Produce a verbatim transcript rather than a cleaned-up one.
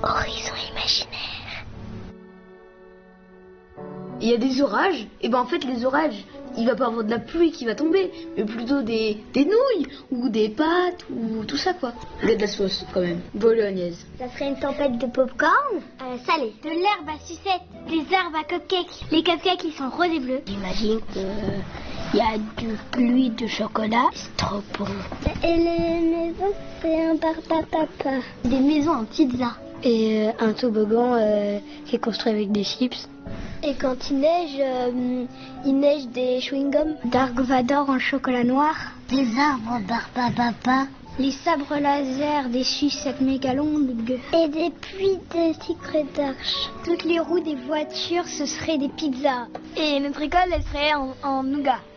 Horizon imaginaire. Il y a des orages, et ben en fait les orages, il va pas avoir de la pluie qui va tomber, mais plutôt des, des nouilles, ou des pâtes, ou tout ça quoi. Il y a de la sauce quand même, bolognaise. Ça serait une tempête de popcorn euh, salé. De l'herbe à sucette, des herbes à cupcakes. Les cupcakes ils sont roses et bleus. J'imagine qu'il y a du pluie de chocolat, c'est trop bon. Et les maisons, c'est un papa. Des maisons en pizza. Et euh, un toboggan euh, qui est construit avec des chips. Et quand il neige, euh, il neige des chewing-gums. Dark Vador en chocolat noir. Des arbres barbapapa. Les sabres laser des sucettes méga longues. Et des puits de secret d'arche. Toutes les roues des voitures, ce seraient des pizzas. Et notre école, elle serait en, en nougat.